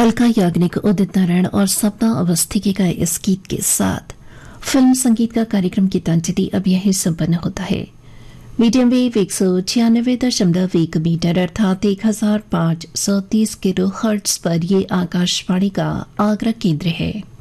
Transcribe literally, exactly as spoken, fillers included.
अलका याग्निक, उदित नारायण और सपना अवस्थी के गाए इस गीत के साथ फिल्म संगीत का कार्यक्रम गीतांजलि अब यहीं संपन्न होता है। मीडियम वेव एक सौ छियानवे दशमलव एक मीटर अर्थात एक हजार पांच सौ तीस किलो हर्ट्ज पर ये आकाशवाणी का आगरा केंद्र है।